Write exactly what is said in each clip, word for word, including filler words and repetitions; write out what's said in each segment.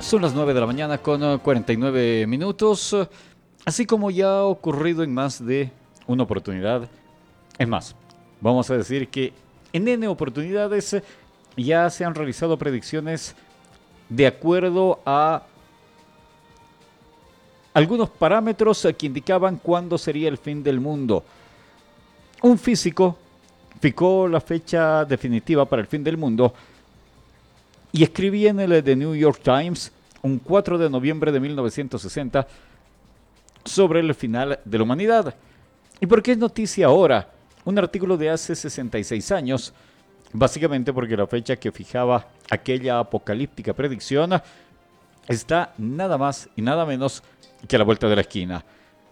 Son las nueve de la mañana con eh, cuarenta y nueve minutos. eh, Así como ya ha ocurrido en más de una oportunidad. Es más, vamos a decir que en N oportunidades eh, ya se han realizado predicciones de acuerdo a algunos parámetros eh, que indicaban cuándo sería el fin del mundo. Un físico fijó la fecha definitiva para el fin del mundo y escribí en el The New York Times un cuatro de noviembre de mil novecientos sesenta sobre el final de la humanidad. ¿Y por qué es noticia ahora? Un artículo de hace sesenta y seis años, básicamente porque la fecha que fijaba aquella apocalíptica predicción está nada más y nada menos que a la vuelta de la esquina.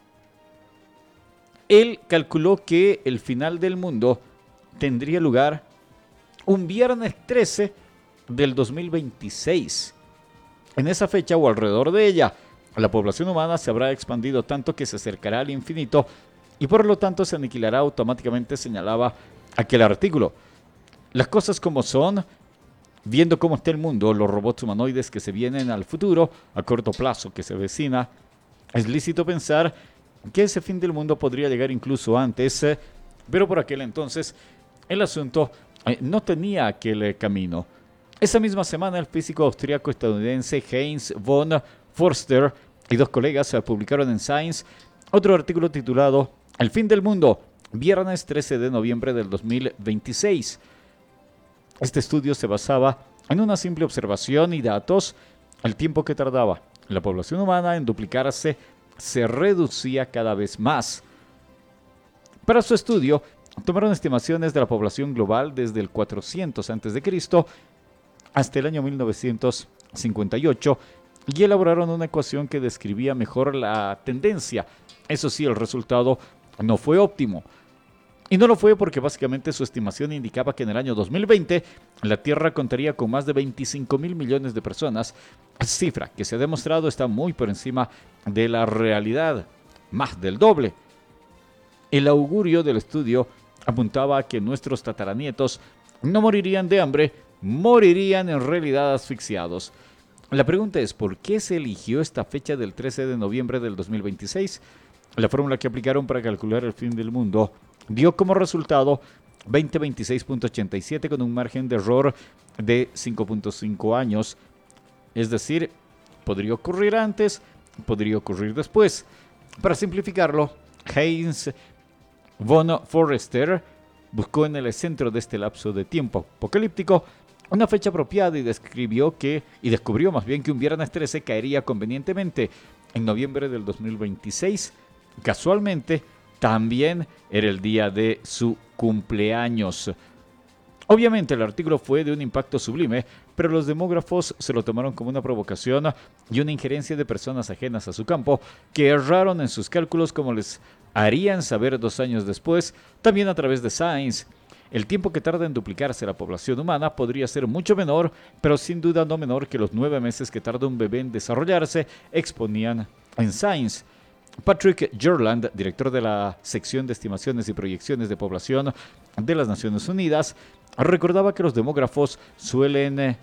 Él calculó que el final del mundo tendría lugar un viernes trece del dos mil veintiséis. En esa fecha o alrededor de ella, la población humana se habrá expandido tanto que se acercará al infinito y por lo tanto se aniquilará automáticamente, señalaba aquel artículo. Las cosas como son, viendo cómo está el mundo, los robots humanoides que se vienen al futuro, a corto plazo que se avecina, es lícito pensar que ese fin del mundo podría llegar incluso antes, eh, pero por aquel entonces el asunto eh, no tenía aquel eh, camino. Esa misma semana el físico austríaco-estadounidense Heinz von Förster y dos colegas eh, publicaron en Science otro artículo titulado El fin del mundo, viernes trece de noviembre del dos mil veintiséis. Este estudio se basaba en una simple observación y datos. El tiempo que tardaba la población humana en duplicarse se reducía cada vez más. Para su estudio, tomaron estimaciones de la población global desde el cuatrocientos antes de Cristo hasta el año mil novecientos cincuenta y ocho y elaboraron una ecuación que describía mejor la tendencia. Eso sí, el resultado no fue óptimo. Y no lo fue porque básicamente su estimación indicaba que en el año dos mil veinte la Tierra contaría con más de veinticinco mil millones de personas, cifra que se ha demostrado está muy por encima de la realidad, más del doble. El augurio del estudio apuntaba a que nuestros tataranietos no morirían de hambre, morirían en realidad asfixiados. La pregunta es, ¿por qué se eligió esta fecha del trece de noviembre del dos mil veintiséis? La fórmula que aplicaron para calcular el fin del mundo dio como resultado veinte veintiséis punto ochenta y siete con un margen de error de cinco punto cinco años. Es decir, podría ocurrir antes, podría ocurrir después. Para simplificarlo, Heinz von Förster buscó en el centro de este lapso de tiempo apocalíptico una fecha apropiada y describió que, y descubrió más bien que un viernes trece caería convenientemente en noviembre del dos mil veintiséis. Casualmente, también era el día de su cumpleaños. Obviamente el artículo fue de un impacto sublime, pero los demógrafos se lo tomaron como una provocación y una injerencia de personas ajenas a su campo que erraron en sus cálculos como les harían saber dos años después, también a través de Science. El tiempo que tarda en duplicarse la población humana podría ser mucho menor, pero sin duda no menor que los nueve meses que tarda un bebé en desarrollarse, exponían en Science. Patrick Gerland, director de la sección de estimaciones y proyecciones de población de las Naciones Unidas, recordaba que los demógrafos suelen eh,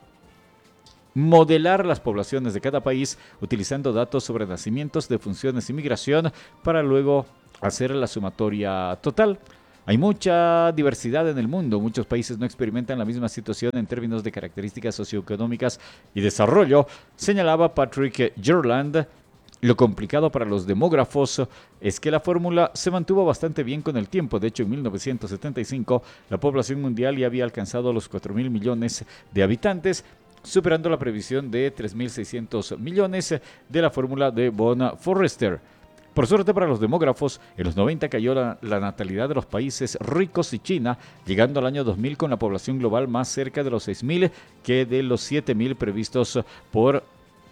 modelar las poblaciones de cada país utilizando datos sobre nacimientos, defunciones y migración para luego hacer la sumatoria total. Hay mucha diversidad en el mundo, muchos países no experimentan la misma situación en términos de características socioeconómicas y desarrollo, señalaba Patrick Gerland. Lo complicado para los demógrafos es que la fórmula se mantuvo bastante bien con el tiempo. De hecho, en mil novecientos setenta y cinco la población mundial ya había alcanzado los cuatro mil millones de habitantes, superando la previsión de tres mil seiscientos millones de la fórmula de von Förster. Por suerte para los demógrafos, en los noventa cayó la, la natalidad de los países ricos y China, llegando al año dos mil con la población global más cerca de los seis mil que de los siete mil previstos por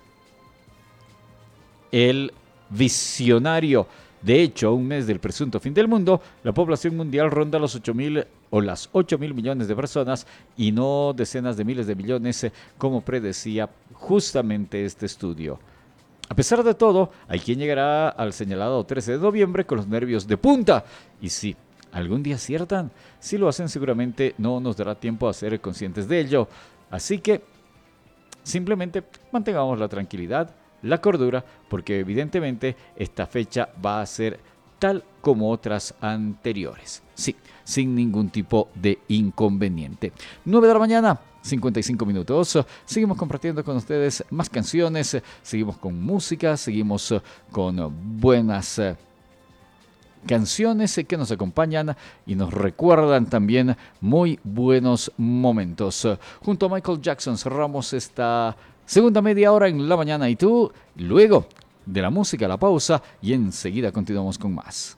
el visionario. De hecho, a un mes del presunto fin del mundo, la población mundial ronda los ocho mil o las ocho mil millones de personas y no decenas de miles de millones, como predecía justamente este estudio. A pesar de todo, hay quien llegará al señalado trece de noviembre con los nervios de punta. Y sí, algún día aciertan. Si lo hacen, seguramente no nos dará tiempo a ser conscientes de ello. Así que simplemente mantengamos la tranquilidad, la cordura, porque evidentemente esta fecha va a ser tal como otras anteriores. Sí, sin ningún tipo de inconveniente. nueve de la mañana, cincuenta y cinco minutos. Seguimos compartiendo con ustedes más canciones, seguimos con música, seguimos con buenas canciones que nos acompañan y nos recuerdan también muy buenos momentos. Junto a Michael Jackson cerramos esta segunda media hora en la mañana y tú, luego de la música, la pausa y enseguida continuamos con más.